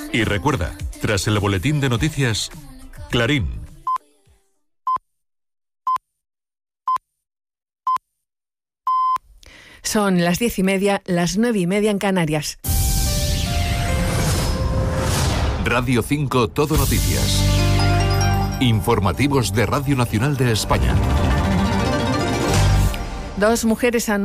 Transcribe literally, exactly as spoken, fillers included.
Y recuerda, tras el boletín de noticias, Clarín. Son las diez y media, las nueve y media en Canarias. Radio cinco Todo Noticias. Informativos de Radio Nacional de España. Dos mujeres han